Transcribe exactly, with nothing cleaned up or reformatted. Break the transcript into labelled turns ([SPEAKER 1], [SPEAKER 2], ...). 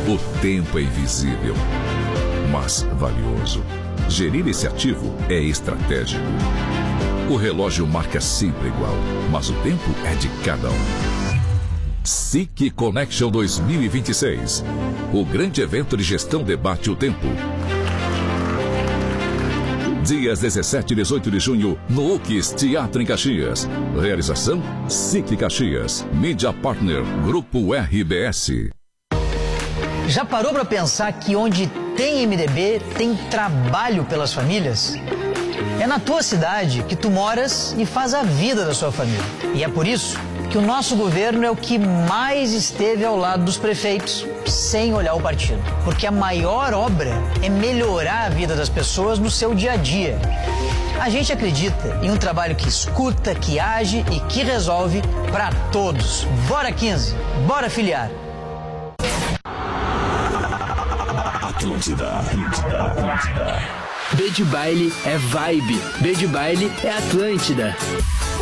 [SPEAKER 1] O tempo é invisível, mas valioso. Gerir esse ativo é estratégico. O relógio marca sempre igual, mas o tempo é de cada um. S I C Connection dois mil e vinte e seis. O grande evento de gestão debate o tempo. Dias dezessete e dezoito de junho, no U C I S Teatro em Caxias. Realização S I C Caxias. Media Partner Grupo R B S.
[SPEAKER 2] Já parou para pensar que onde tem M D B, tem trabalho pelas famílias? É na tua cidade que tu moras e faz a vida da sua família. E é por isso que o nosso governo é o que mais esteve ao lado dos prefeitos, sem olhar o partido. Porque a maior obra é melhorar a vida das pessoas no seu dia a dia. A gente acredita em um trabalho que escuta, que age e que resolve para todos. Bora quinze, bora filiar.
[SPEAKER 3] Atlântida, Atlântida, Atlântida.
[SPEAKER 4] B de baile é vibe, B de baile é Atlântida.